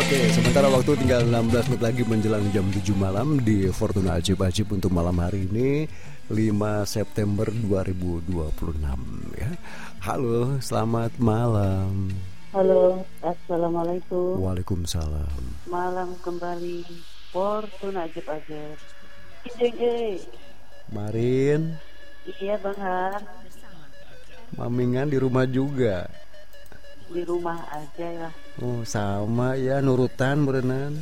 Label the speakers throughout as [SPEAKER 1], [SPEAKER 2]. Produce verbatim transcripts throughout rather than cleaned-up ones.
[SPEAKER 1] Oke, sementara waktu tinggal enam belas menit lagi menjelang jam tujuh malam di Fortuna Ajib-Ajib untuk malam hari ini lima September dua ribu dua puluh enam ya. Halo, selamat malam.
[SPEAKER 2] Halo, assalamualaikum.
[SPEAKER 1] Waalaikumsalam.
[SPEAKER 2] Malam kembali Fortuna Ajib-Ajib. Ijeng eh.
[SPEAKER 1] Marin,
[SPEAKER 2] Iya Bang Har,
[SPEAKER 1] mamingan di rumah juga.
[SPEAKER 2] di rumah aja ya.
[SPEAKER 1] Oh, sama ya, nurutan berenang.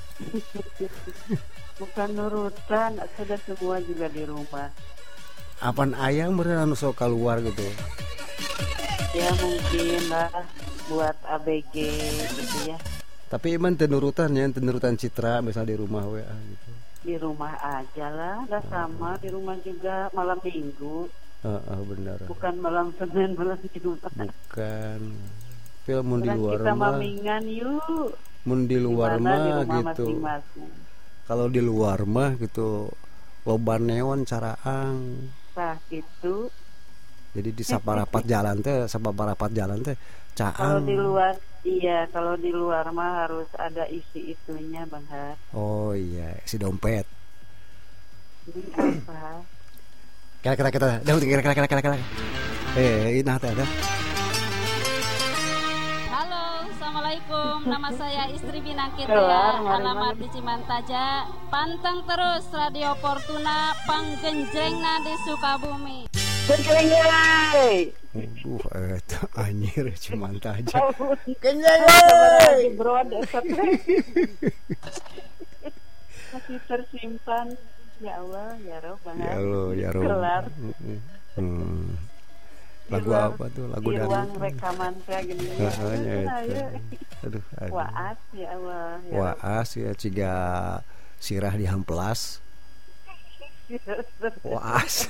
[SPEAKER 2] Bukan nurutan, sudah semua juga di rumah.
[SPEAKER 1] Apaan ayam berenang sok keluar gitu.
[SPEAKER 2] Ya mungkin lah buat A B G gitu ya.
[SPEAKER 1] Tapi emang tenurutan ya, tenurutan Citra misalnya di rumah W A gitu.
[SPEAKER 2] Di rumah aja lah, dah sama di rumah juga malam minggu.
[SPEAKER 1] Heeh, benar.
[SPEAKER 2] Bukan malam Senin, malam Jumat.
[SPEAKER 1] Bukan. Film di
[SPEAKER 2] Sekarang
[SPEAKER 1] luar
[SPEAKER 2] kita
[SPEAKER 1] mah.
[SPEAKER 2] mamingan yuk.
[SPEAKER 1] Mun di luar
[SPEAKER 2] Gimana di
[SPEAKER 1] mah
[SPEAKER 2] rumah
[SPEAKER 1] gitu.
[SPEAKER 2] masing-masing.
[SPEAKER 1] Kalau di luar mah gitu loba neon caraang.
[SPEAKER 2] Nah itu
[SPEAKER 1] Jadi di saparapat jalan teh, saparapat jalan teh
[SPEAKER 2] kalau
[SPEAKER 1] caang.
[SPEAKER 2] di luar, iya kalau di luar mah harus ada isi itunya Bang Har.
[SPEAKER 1] Oh iya, si dompet.
[SPEAKER 2] Ini apa?
[SPEAKER 1] Kira-kira kita, dah kira-kira kira-kira. Eh, ini teh ada.
[SPEAKER 3] Halo, assalamualaikum. Nama saya Istri Binangkit
[SPEAKER 2] Kelar,
[SPEAKER 3] ya.
[SPEAKER 2] mari,
[SPEAKER 3] Alamat
[SPEAKER 2] mari.
[SPEAKER 3] di Cimantaja. Panteng terus Radio Fortuna Panggenjrengna di Sukabumi.
[SPEAKER 2] Genjreng
[SPEAKER 1] Aduh, eta anjir cuman aja.
[SPEAKER 2] Genjreng bro, masih tersimpan. Ya Allah, ya Rob, Bang
[SPEAKER 1] Ya
[SPEAKER 2] Har.
[SPEAKER 1] lo, ya lo.
[SPEAKER 2] Kelar.
[SPEAKER 1] Hmm.
[SPEAKER 2] Di
[SPEAKER 1] Lagu
[SPEAKER 2] ruang-
[SPEAKER 1] apa tuh? Lagu
[SPEAKER 2] di ruang
[SPEAKER 1] dangdut.
[SPEAKER 2] rekaman saya gini.
[SPEAKER 1] Heeh, nya eta.
[SPEAKER 2] Ayo.
[SPEAKER 1] Aduh, aduh.
[SPEAKER 2] Waas ya Allah. Ya Rob.
[SPEAKER 1] Waas ya ciga sirah di hamplas. Waas.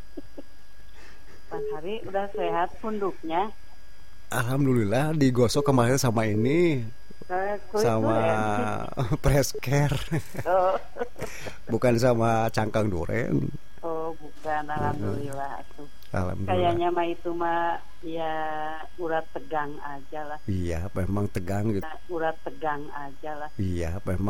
[SPEAKER 2] Bang Hari udah sehat punduknya.
[SPEAKER 1] Alhamdulillah digosok kemarin sama ini
[SPEAKER 2] Nah, kuy
[SPEAKER 1] sama
[SPEAKER 2] tuh, ya.
[SPEAKER 1] press care.
[SPEAKER 2] Oh,
[SPEAKER 1] Bukan sama cangkang duren.
[SPEAKER 2] oh bukan, alhamdulillah atuh.
[SPEAKER 1] Alhamdulillah.
[SPEAKER 2] Kayaknya mah itu mah ya urat tegang aja lah.
[SPEAKER 1] Iya, memang tegang gitu.
[SPEAKER 2] Urat tegang aja lah.
[SPEAKER 1] Iya, memang